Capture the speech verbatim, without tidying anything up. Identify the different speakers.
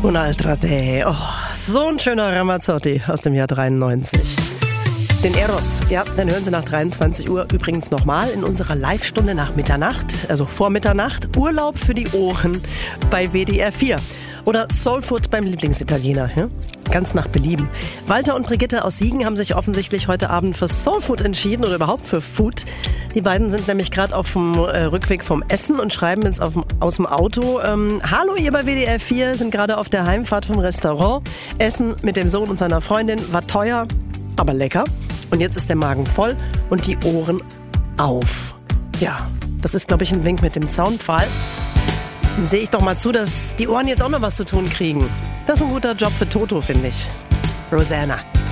Speaker 1: Un'altra te. Oh, so ein schöner Ramazzotti aus dem Jahr dreiundneunzig. Den Eros, ja, den hören Sie nach dreiundzwanzig Uhr übrigens nochmal in unserer Live-Stunde nach Mitternacht, also vor Mitternacht. Urlaub für die Ohren bei W D R vier. Oder Soulfood beim Lieblingsitaliener, ja? Ganz nach Belieben. Walter und Brigitte aus Siegen haben sich offensichtlich heute Abend für Soulfood entschieden oder überhaupt für Food. Die beiden sind nämlich gerade auf dem äh, Rückweg vom Essen und schreiben jetzt auf dem, aus dem Auto: ähm, Hallo, ihr bei W D R vier, sind gerade auf der Heimfahrt vom Restaurant. Essen mit dem Sohn und seiner Freundin war teuer, aber lecker. Und jetzt ist der Magen voll und die Ohren auf. Ja, das ist, glaube ich, ein Wink mit dem Zaunpfahl. Dann sehe ich doch mal zu, dass die Ohren jetzt auch noch was zu tun kriegen. Das ist ein guter Job für Toto, finde ich. Rosanna.